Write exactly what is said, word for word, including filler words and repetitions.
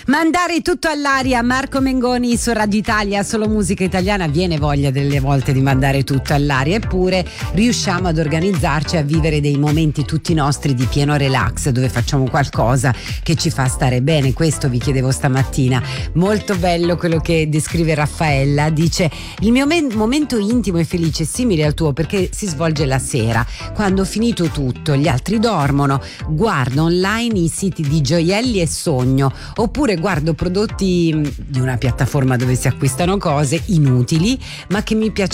Mandare tutto all'aria, Marco Mengoni su Radio Italia, solo musica italiana. Viene voglia delle volte di mandare tutto all'aria, eppure riusciamo ad organizzarci, a vivere dei momenti tutti nostri di pieno relax, dove facciamo qualcosa che ci fa stare bene. Questo vi chiedevo stamattina. Molto bello quello che descrive Raffaella, dice: il mio men- momento intimo e felice è simile al tuo, perché si svolge la sera, quando ho finito tutto, gli altri dormono, guardo online i siti di gioielli e sogno, oppure guardo prodotti di una piattaforma dove si acquistano cose inutili ma che mi piace